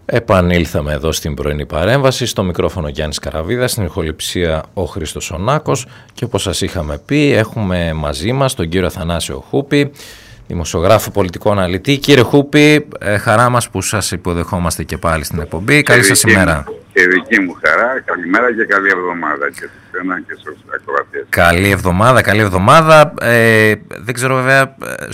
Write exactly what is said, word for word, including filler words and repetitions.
Επανήλθαμε εδώ στην πρωινή παρέμβαση, στο μικρόφωνο Γιάννης Καραβίδας, στην ηχοληψία ο Χρήστος Ωνάκος και όπως σας είχαμε πει έχουμε μαζί μας τον κύριο Αθανάσιο Χούπη, δημοσιογράφο, πολιτικό αναλυτή. Κύριε Χούπη, ε, χαρά μας που σας υποδεχόμαστε και πάλι στην εκπομπή. Καλή σας ημέρα. Και δική μου χαρά, καλημέρα και καλή εβδομάδα και σε εσένα και στους ακροατές. Καλή εβδομάδα, καλή εβδομάδα. Ε, δεν ξέρω βέβαια